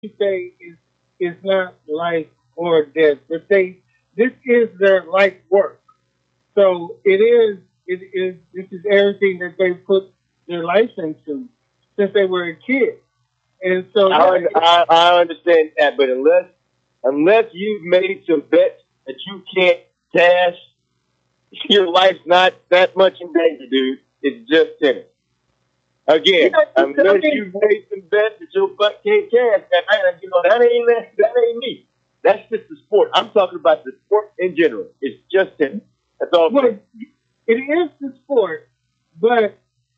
say is not life or death, but this is their life work. So this is everything that they put their life into since they were a kid. And so I understand that, but unless you've made some bets that you can't cash, your life's not that much in danger, dude. It's just tennis. Again, unless you've made some bets that your butt can't cash, that ain't me. That's just the sport. I'm talking about the sport in general. It's just tennis. That's all. Well, it is the sport, but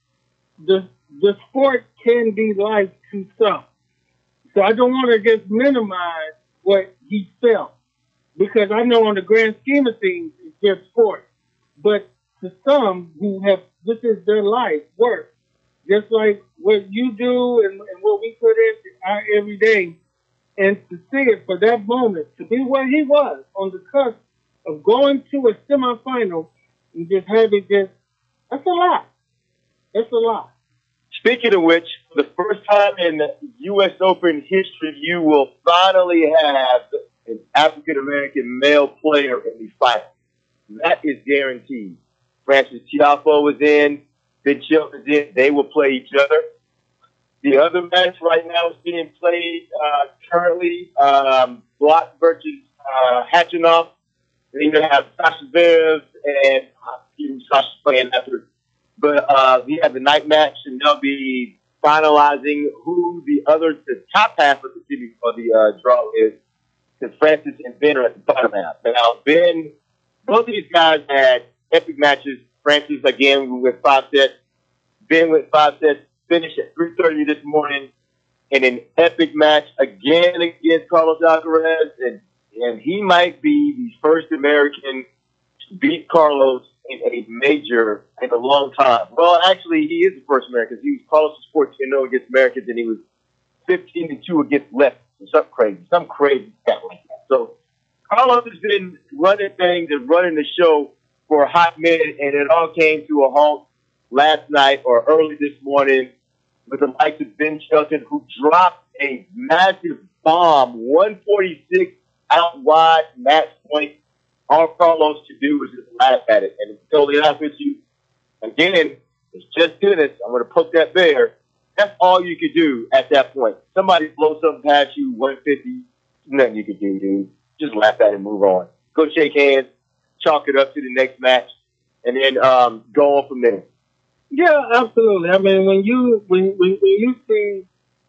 the sport can be life to some. So I don't want to just minimize what he felt because I know on the grand scheme of things it's just sport. But to some who have this is their life work, just like what you do and what we put in our every day, and to see it for that moment to be where he was on the cusp of going to a semifinal and just have it just that's a lot. That's a lot. Speaking of which, for the first time in U.S. Open history, you will finally have an African American male player in the final. That is guaranteed. Francis Tiafoe was in, Ben Shelton is in. They will play each other. The other match right now is being played currently. Block versus Hachinov. Then you have Sasha Zverev and Sasha playing after. But we have the night match, and they'll be finalizing who the top half of the city for the draw is. Because Francis and Ben are at the bottom half. Now, both of these guys had epic matches. Francis, again, with 5 sets. Ben with 5 sets. Finished at 3:30 this morning in an epic match again against Carlos Alcaraz. And he might be the first American to beat Carlos in a major in a long time. Well, actually, he is the first American. He was Carlos 14-0 against Americans, and he was 15-2 against left. Some crazy stat like that. So Carlos has been running things and running the show for a hot minute, and it all came to a halt last night or early this morning with the likes of Ben Shelton, who dropped a massive bomb, 146 out wide match point. All Carlos to do was just laugh at it. And to be totally honest with you, again, it's just tennis. I'm going to poke that bear. That's all you could do at that point. Somebody blows something past you, 150, nothing you could do, dude. Just laugh at it and move on. Go shake hands, chalk it up to the next match, and then go on from there. Yeah, absolutely. I mean, when you see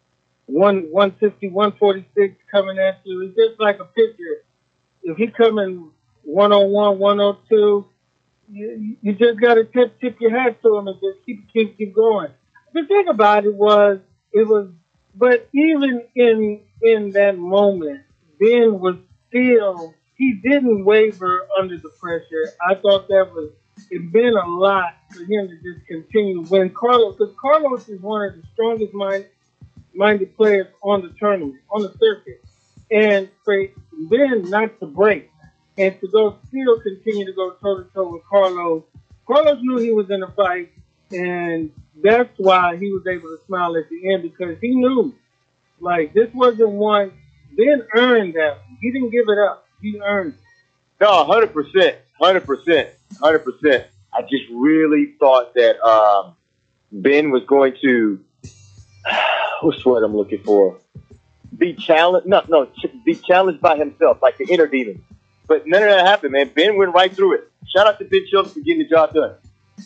150, 146 coming at you, it's just like a pitcher. If he coming 101, 102, you just got to tip your hat to him and just keep going. The thing about it was, but even in that moment, Ben was still, he didn't waver under the pressure. I thought it meant a lot for him to just continue to win Carlos, because Carlos is one of the strongest minded players on the tournament, on the circuit. And for Ben not to break and to still continue to go toe to toe with Carlos. Carlos knew he was in a fight, and that's why he was able to smile at the end, because he knew, like, this wasn't one. Ben earned that. He didn't give it up. He earned it. No, 100%, 100%. I just really thought that Ben was going to, what's the word I'm looking for? Be challenged, be challenged by himself, like the inner demon. But none of that happened, man. Ben went right through it. Shout out to Ben Shelton for getting the job done.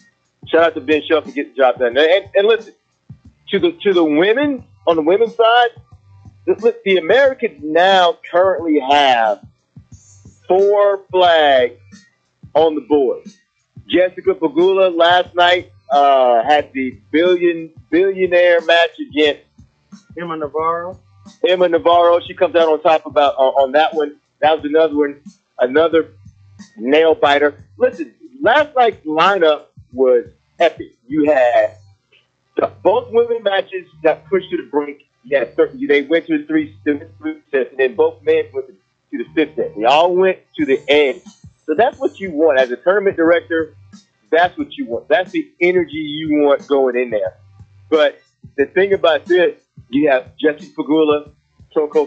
And listen, to the women, on the women's side, the Americans now currently have 4 flags on the board. Jessica Pegula last night had the billionaire match against Emma Navarro. She comes out on top on that one. That was another one, another nail biter. Listen, last night's lineup was epic. You had both women matches got pushed to the brink. They went to the three sets, and then both men went to the 5th set. They all went to the end. So that's what you want as a tournament director. That's what you want. That's the energy you want going in there. But the thing about this, you have Jessica Pegula, Coco